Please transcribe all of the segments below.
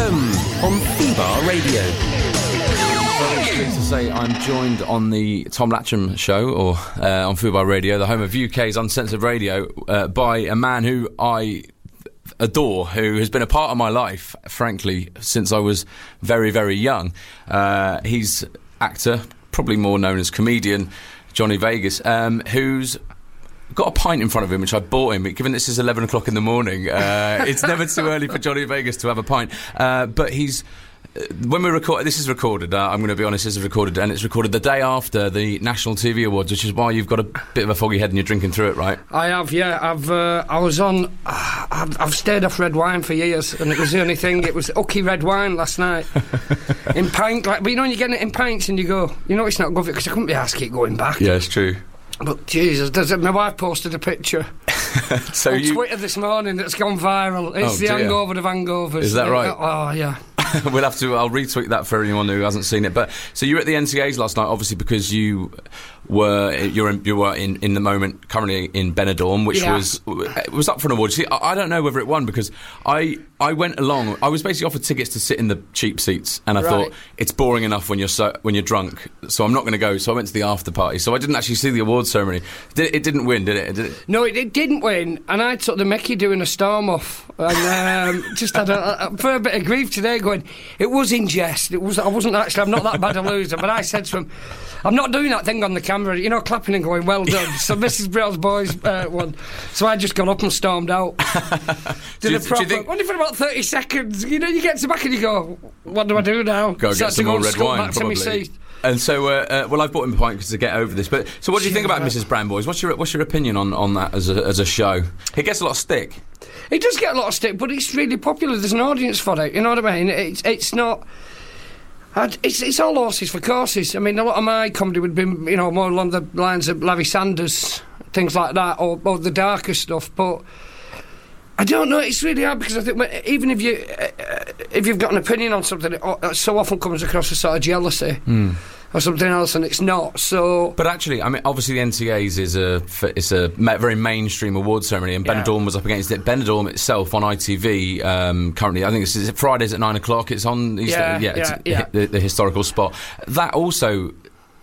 Home on Fubar Radio. Well, to say I'm joined on the Tom Latcham show, or on Fubar Radio, the home of UK's uncensored radio, by a man who I adore, who has been a part of my life, frankly, since I was very, very young. He's actor, probably more known as comedian, Johnny Vegas, who's got a pint in front of him, which I bought him. Given this is 11 o'clock in the morning, it's never too early for Johnny Vegas to have a pint. But he's... When we record, this is recorded, I'm going to be honest, this is recorded, and it's recorded the day after the National TV Awards, which is why you've got a bit of a foggy head and you're drinking through it, right? I have, yeah. I've stayed off red wine for years, and it was the only thing. It was ucky red wine last night. In pint, but you know when you get it in pints and you go, you know it's not good, because I couldn't be asked to keep going back. Yeah, it's true. But Jesus, my wife posted a picture so on Twitter this morning that's gone viral. It's the hangover of hangovers. Is that right? Oh, yeah. I'll retweet that for anyone who hasn't seen it. But so you were at the NCAs last night, obviously, because you were in the moment currently in Benidorm, which was up for an award. See, I don't know whether it won, because I went along. I was basically offered tickets to sit in the cheap seats, and I thought it's boring enough when you're drunk, so I'm not going to go. So I went to the after party. So I didn't actually see the awards ceremony. It didn't win, did it? No, it didn't win, and I took the mickey doing a storm off, and just had a fair bit of grief today, going, it was in jest. I'm not that bad a loser, but I said to him, I'm not doing that thing on the camera, clapping and going, well done. So Mrs. Brill's boys won. So I just got up and stormed out. Only for about 30 seconds. You get to back and you go, what do I do now? Go get some more red wine, probably. And so, I've bought him a pint to get over this. But so, what do you think about Mrs. Brown Boys? What's your opinion on that as a show? It gets a lot of stick. It does get a lot of stick, but it's really popular. There's an audience for it. You know what I mean? It's not. It's all horses for courses. I mean, a lot of my comedy would be, more along the lines of Larry Sanders, things like that, or the darker stuff. But I don't know. It's really hard, because I think even if you've got an opinion on something, it so often comes across as sort of jealousy or something else, and it's not. So, but actually, I mean, obviously, the NCAs is a very mainstream award ceremony, and Benidorm was up against it. Benidorm itself on ITV currently, I think it's Fridays at 9 o'clock. It's on the historical spot. That also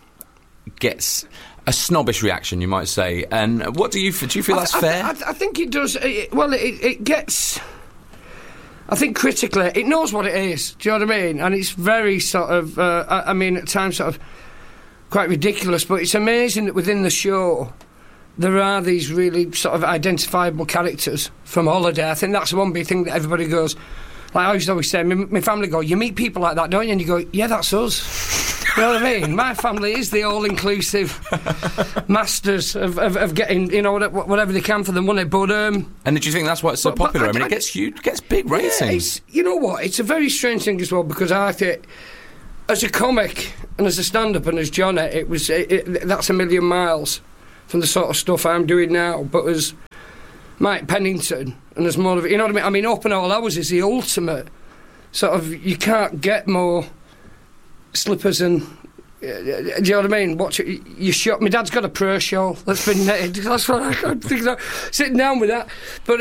gets a snobbish reaction, you might say. And what do you feel that's fair? I think it does. It gets. I think critically, it knows what it is. Do you know what I mean? And it's very sort of. At times, sort of quite ridiculous. But it's amazing that within the show, there are these really sort of identifiable characters from Holiday. I think that's the one big thing that everybody goes. Like I used to always say, my family go, you meet people like that, don't you? And you go, yeah, that's us. You know what I mean? My family is the all-inclusive masters of getting, whatever they can for the money. But and did you think that's why it's so popular? It gets huge, gets big ratings. You know what? It's a very strange thing as well, because I think, as a comic and as a stand-up and as Johnny, that's a million miles from the sort of stuff I'm doing now. But as Mike Pennington, and there's more of it, you know what I mean? I mean, Open All Hours is the ultimate sort of, you can't get more slippers and, do you know what I mean? Watch it, you shot. My dad's got a pro show that's been netted. That's what I can't think of, sitting down with that. But,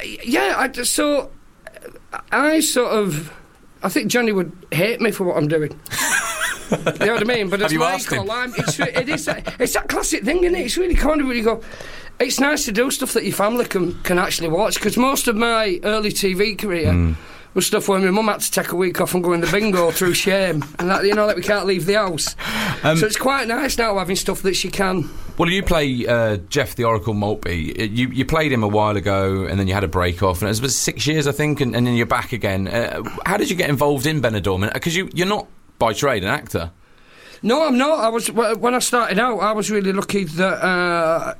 I think Johnny would hate me for what I'm doing. You know what I mean? But have you asked him? It's that classic thing, isn't it? It's really kind of when you go, it's nice to do stuff that your family can actually watch, because most of my early TV career was stuff where my mum had to take a week off and go in the bingo through shame, and that, that we can't leave the house. So it's quite nice now having stuff that she can. Well, you play Jeff the Oracle Maltby. You played him a while ago, and then you had a break off, and it was 6 years, I think, and then you're back again. How did you get involved in Benidorm? Because you're not by trade an actor. No, I'm not. When I started out, I was really lucky that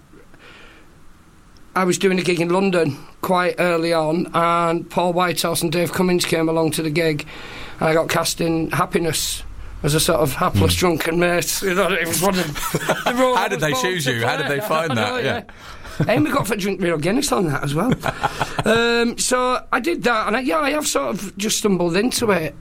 I was doing a gig in London quite early on, and Paul Whitehorse and Dave Cummings came along to the gig, and I got cast in Happiness as a sort of hapless drunken mate. It was one of the roles. How did they choose you? How did they find that? Yeah. And we got for drink real Guinness on that as well. So I did that, and I have sort of just stumbled into it.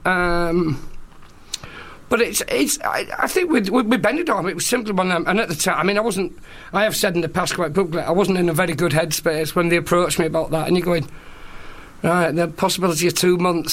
But I think with Benidorm, it was simply one of them. And at the time, I mean, I have said in the past quite publicly, I wasn't in a very good headspace when they approached me about that. And you're going, right, the possibility of 2 months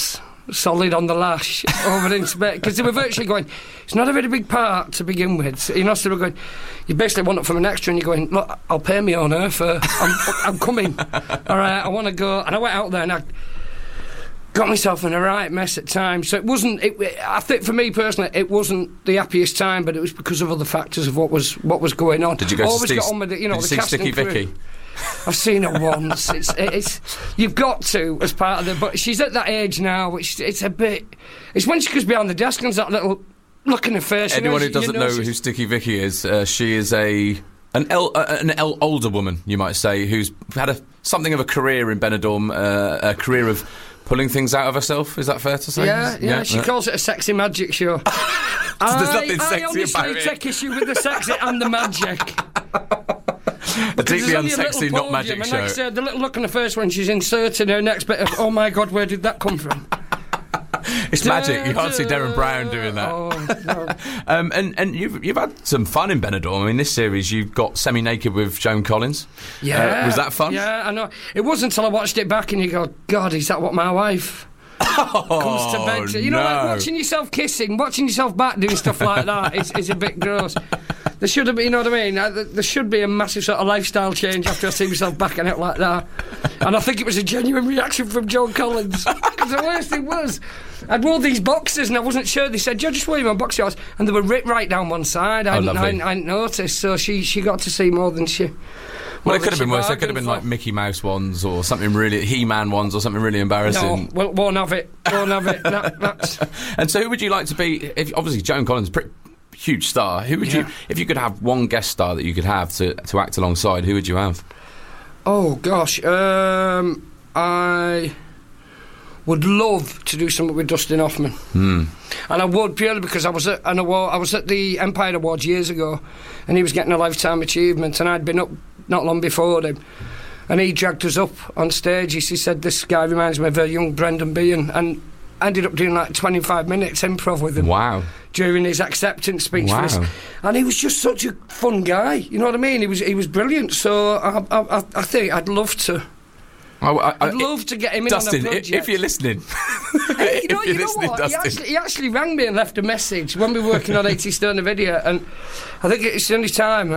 solid on the lash over into bed, because they were virtually going, it's not a very big part to begin with. You know, so they were going, you basically want it from an extra, and you're going, look, I'll pay me on her for, I'm coming. All right, I want to go. And I went out there and I got myself in a right mess at times. So it wasn't, I think for me personally, it wasn't the happiest time, but it was because of other factors of what was going on. Did you go Always to got on with it, you know, did the you see Sticky casting crew. Vicky? I've seen her once. It's you've got to as part of the. But she's at that age now, which it's a bit. It's when she goes behind the desk and there's that little look in her face. Anyone who doesn't know who Sticky Vicky is, she is an older woman, you might say, who's had something of a career in Benidorm, a career of pulling things out of herself. Is that fair to say? Yeah. She calls it a sexy magic show. There's nothing sexy I honestly about it. take issue with the sexy and the magic. A deeply unsexy, not magic and show. like I said, the little look on her face when she's inserting her next bit of, oh my God, where did that come from? It's magic. You can't see Darren Brown doing that. Oh, no. And you've had some fun in Benidorm. I mean, this series you've got semi-naked with Joan Collins. Yeah. Was that fun? Yeah, I know. It wasn't until I watched it back and you go, God, is that what my wife comes to bed to? You know, like watching yourself kissing, watching yourself back doing stuff like that is a bit gross. There should have been, you know what I mean? There should be a massive sort of lifestyle change after I see myself backing out like that. And I think it was a genuine reaction from Joan Collins. Because the worst thing was, I'd wore these boxers and I wasn't sure. They said, just wear them on box shorts. And they were ripped right down one side. I hadn't noticed. So she got to see more than she... Well, it could have been worse. There could have been like Mickey Mouse ones or something really... He-Man ones or something really embarrassing. No, well, won't have it. That's... And so who would you like to be... Obviously, Joan Collins... huge star. Who would you, if you could have one guest star that you could have to act alongside, who would you have? Oh gosh, I would love to do something with Dustin Hoffman, and I would purely because I was at the Empire Awards years ago, and he was getting a lifetime achievement, and I'd been up not long before him, and he dragged us up on stage. He said, "This guy reminds me of a young Brendan Behan," and ended up doing like 25 minutes improv with him. Wow. During his acceptance speech for us. And he was just such a fun guy, you know what I mean? He was brilliant, so I think I'd love to. I'd love to get him in Dustin, on a project. if you're listening. Hey, you know what? He actually rang me and left a message when we were working on 80 Stone Video, and I think it's the only time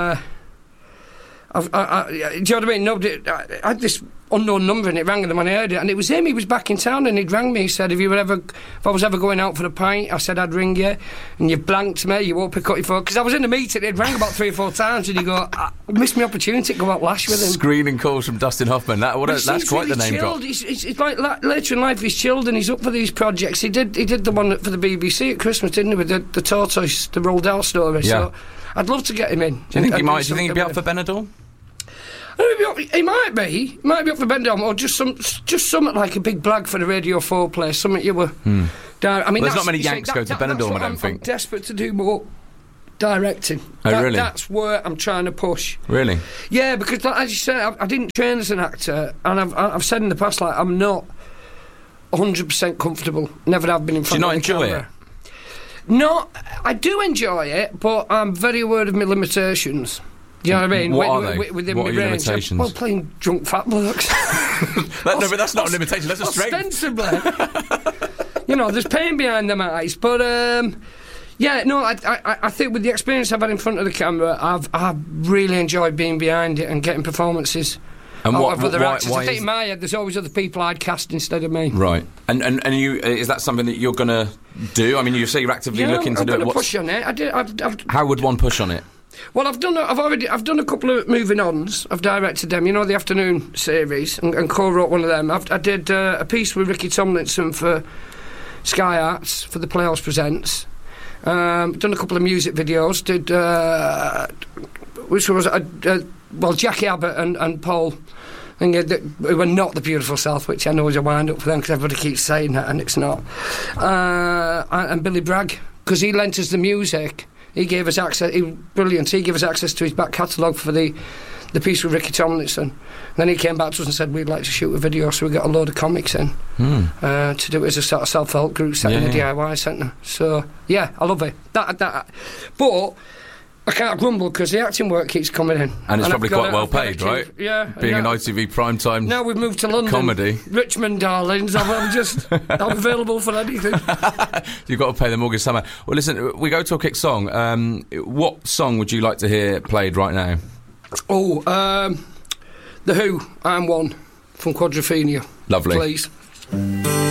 do you know what I mean? I had this unknown number and it rang and when I heard it, and it was him. He was back in town and he'd rang me. He said, if I was ever going out for a pint, I said I'd ring you, and you blanked me. You won't pick up your phone because I was in a meeting. It rang about 3 or 4 times, and you go, I missed my opportunity to go out lash with him. Screening calls from Dustin Hoffman. That's quite really the name drop. It's like later in life he's chilled and he's up for these projects. He did the one for the BBC at Christmas, didn't he, with the tortoise, the Roald Dahl story. Yeah. So I'd love to get him in. Do you think he'd be up for Benidorm? He might be up for Benidorm, or just something like a big blag for the Radio 4 place, something you were... I mean, there's not many Yanks go to Benidorm, I don't think. I'm desperate to do more directing. Really? That's where I'm trying to push. Really? Yeah, because as you said, I didn't train as an actor, and I've said in the past, like, I'm not 100% comfortable. Never have been in front of the camera. Do you not enjoy it? No, I do enjoy it, but I'm very aware of my limitations. Do you know what I mean? What are they? Within what my are your range. limitations? Well, playing drunk fat blokes. No, but that's not a limitation, that's a strength. Ostensibly. You know, there's pain behind them eyes, but I think with the experience I've had in front of the camera, I've really enjoyed being behind it and getting performances. And other actors. I think in my head there's always other people I'd cast instead of me. Right. And you, is that something that you're going to do? I mean, you say you're actively looking to do it. I'm going to push on it. How would one push on it? Well, I've done a couple of moving ons. I've directed them, you know, the afternoon series, and co-wrote one of them. I did a piece with Ricky Tomlinson for Sky Arts for the Playhouse Presents. Done a couple of music videos. Did which was Jackie Abbott and Paul, who were not the Beautiful South, which I know is a wind up for them because everybody keeps saying that and it's not. And Billy Bragg, because he lent us the music. He gave us access. Brilliant. He gave us access to his back catalogue for the piece with Ricky Tomlinson. And then he came back to us and said we'd like to shoot a video, so we got a load of comics in to do it as a sort of self-help group set in the DIY centre. So yeah, I love it. But I can't grumble because the acting work keeps coming in. And it's probably I've got quite well I've got paid, keep- right? Yeah. Being an now, ITV primetime now we've moved to London. comedy. Richmond, darlings. I'm available for anything. You've got to pay the mortgage somehow. Well, listen, we go to a quick song. What song would you like to hear played right now? The Who, I'm One, from Quadrophenia. Lovely. Please.